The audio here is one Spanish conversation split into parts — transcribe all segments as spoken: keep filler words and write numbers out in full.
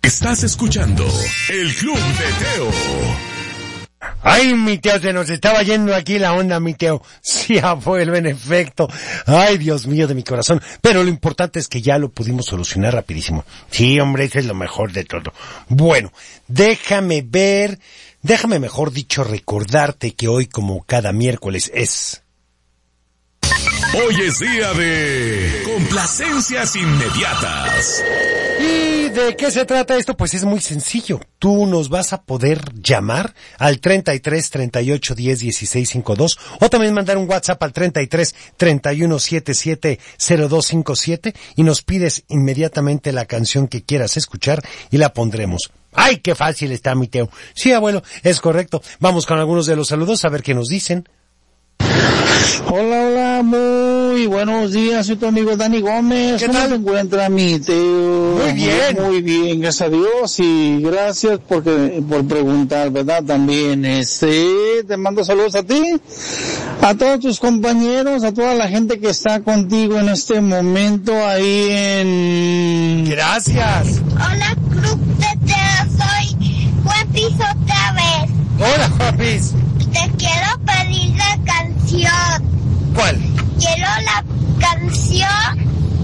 Estás escuchando el Club de Teo. Ay, mi Teo, se nos estaba yendo aquí la onda, mi Teo. Sí, abuelo, en efecto. Ay, Dios mío de mi corazón. Pero lo importante es que ya lo pudimos solucionar rapidísimo. Sí, hombre, eso es lo mejor de todo. Bueno, déjame ver, déjame mejor dicho recordarte que hoy, como cada miércoles, es... Hoy es día de complacencias inmediatas. ¿Y de qué se trata esto? Pues es muy sencillo. Tú nos vas a poder llamar al treinta y tres, treinta y ocho, diez, dieciséis, cincuenta y dos o también mandar un WhatsApp al treinta y tres, treinta y uno, setenta y siete, cero dos cincuenta y siete y nos pides inmediatamente la canción que quieras escuchar y la pondremos. ¡Ay, qué fácil está, mi Teo! Sí, abuelo, es correcto. Vamos con algunos de los saludos a ver qué nos dicen. Hola, hola, muy buenos días, soy tu amigo Dani Gómez. ¿Qué ¿Cómo tal? te encuentras, mi Teo? Muy bien. Muy, muy bien, gracias a Dios, y gracias porque, por preguntar, ¿verdad? También, este, te mando saludos a ti, a todos tus compañeros, a toda la gente que está contigo en este momento ahí en... Gracias. Hola, Club de Teo, soy Juanpis otra vez. Hola, Juanpis. Te quiero pedir la canción. ¿Cuál? Quiero la canción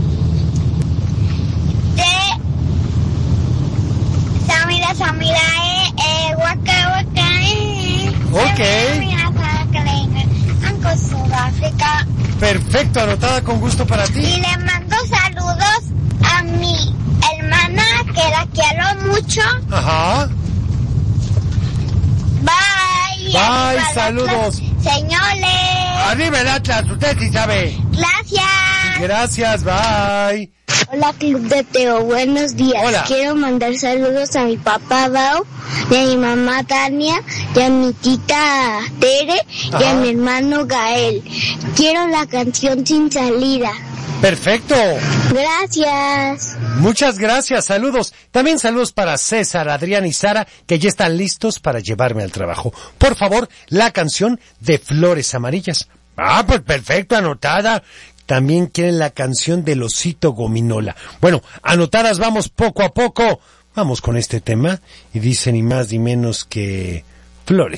de Samira Samira eh, eh, Waka Waka eh. Ok. Samira Samira Anco Sudáfrica. Perfecto, anotada con gusto para Y ti. le mando saludos a mi hermana que la quiero mucho. Ajá. Bye. Bye, Arriba el saludos. Atlas, señores. Arriba el Atlas, usted sí sabe. Gracias. Gracias, bye. Hola, Club de Teo, buenos días. Hola. Quiero mandar saludos a mi papá Bao, y a mi mamá Tania, y a mi tita Tere, y Ajá. a mi hermano Gael. Quiero la canción Sin Salida. Perfecto. Gracias. Muchas gracias, saludos. También saludos para César, Adrián y Sara, que ya están listos para llevarme al trabajo. Por favor, la canción de Flores Amarillas. Ah, pues perfecto, anotada. También quieren la canción del Osito Gominola. Bueno, anotadas vamos poco a poco. Vamos con este tema. Y dice ni más ni menos que Flores.